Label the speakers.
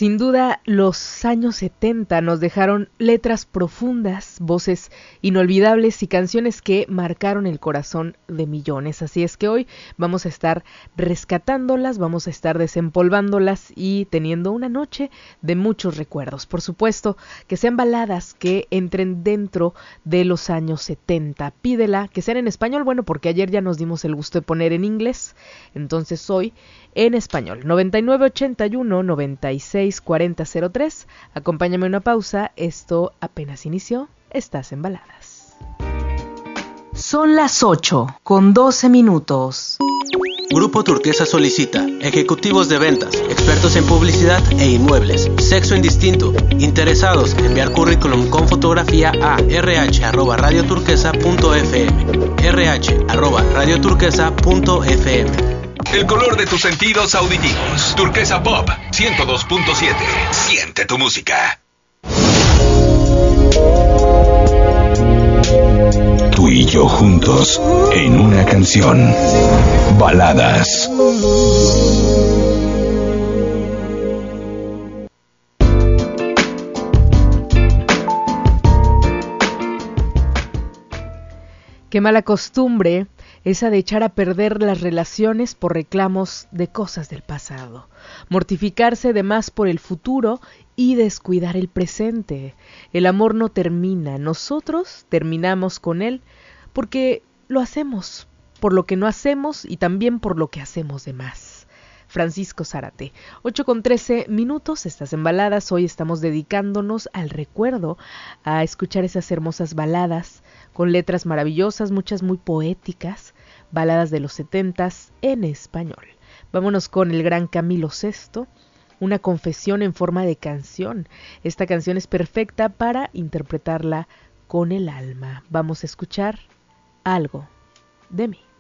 Speaker 1: Sin duda, los años 70 nos dejaron letras profundas, voces inolvidables y canciones que marcaron el corazón de millones. Así es que hoy vamos a estar rescatándolas, vamos a estar desempolvándolas y teniendo una noche de muchos recuerdos. Por supuesto, que sean baladas que entren dentro de los años 70. Pídela, que sean en español, bueno, porque ayer ya nos dimos el gusto de poner en inglés, entonces hoy en español. 9981-964003. Acompáñame a una pausa. Esto apenas inició. Estás en Baladas. Son las 8:12.
Speaker 2: Grupo Turquesa solicita ejecutivos de ventas, expertos en publicidad e inmuebles, sexo indistinto, interesados en enviar currículum con fotografía a rh@radioturquesa.fm, rh@radioturquesa.fm.
Speaker 3: El color de tus sentidos auditivos. Turquesa Pop 102.7. Siente tu música.
Speaker 4: Tú y yo juntos en una canción. Baladas.
Speaker 1: Qué mala costumbre esa de echar a perder las relaciones por reclamos de cosas del pasado, mortificarse de más por el futuro y descuidar el presente. El amor no termina, nosotros terminamos con él porque lo hacemos, por lo que no hacemos y también por lo que hacemos de más. Francisco Zárate. 8:13, estás en Baladas. Hoy estamos dedicándonos al recuerdo, a escuchar esas hermosas baladas con letras maravillosas, muchas muy poéticas, baladas de los 70s en español. Vámonos con el gran Camilo Sesto, una confesión en forma de canción. Esta canción es perfecta para interpretarla con el alma. Vamos a escuchar Algo de mí.